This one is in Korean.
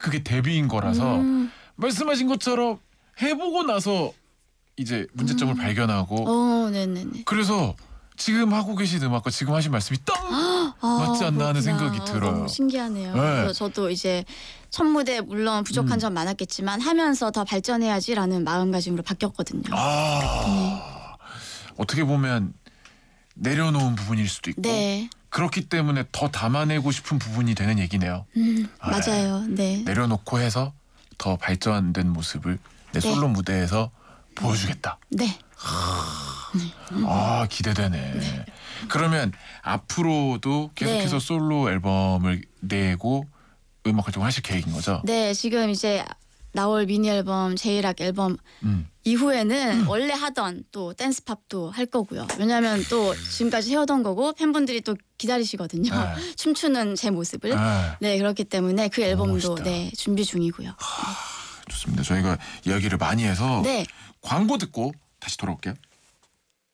그게 데뷔인 거라서 말씀하신 것처럼 해보고 나서 이제 문제점을 발견하고 네네네. 그래서 지금 하고 계신 음악과 지금 하신 말씀이 딱 맞지 않나 하는 생각이 들어요. 너무 신기하네요. 네. 그래서 저도 이제 첫 무대 물론 부족한 점 많았겠지만 하면서 더 발전해야지라는 마음가짐으로 바뀌었거든요. 어떻게 보면 내려놓은 부분일 수도 있고 네. 그렇기 때문에 더 담아내고 싶은 부분이 되는 얘기네요. 맞아요. 네. 내려놓고 해서 더 발전된 모습을 내 솔로 무대에서 보여주겠다. 네. 기대되네. 그러면 앞으로도 계속해서 솔로 앨범을 내고 음악 활동을 하실 계획인 거죠? 네, 지금 이제 나올 미니 앨범 제이락 앨범 이후에는 원래 하던 또 댄스팝도 할 거고요. 왜냐하면 또 지금까지 해오던 거고 팬분들이 또 기다리시거든요. 춤추는 제 모습을. 네, 그렇기 때문에 그 앨범도 준비 중이고요. 좋습니다. 저희가 이야기를 많이 해서 네. 광고 듣고 다시 돌아올게요.